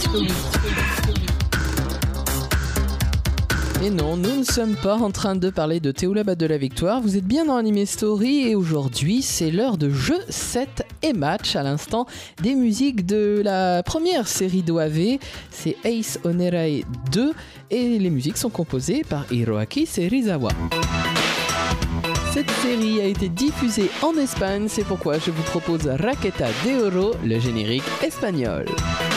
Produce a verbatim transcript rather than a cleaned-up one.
Et non, nous ne sommes pas en train de parler de Théo Labat de la Victoire. Vous êtes bien dans Anime Story et aujourd'hui, c'est l'heure de jeux sept et match. À l'instant, des musiques de la première série d'O A V. C'est Ace Onerai deux et les musiques sont composées par Hiroaki Serizawa. Cette série a été diffusée en Espagne, c'est pourquoi je vous propose Raqueta de Oro, le générique espagnol.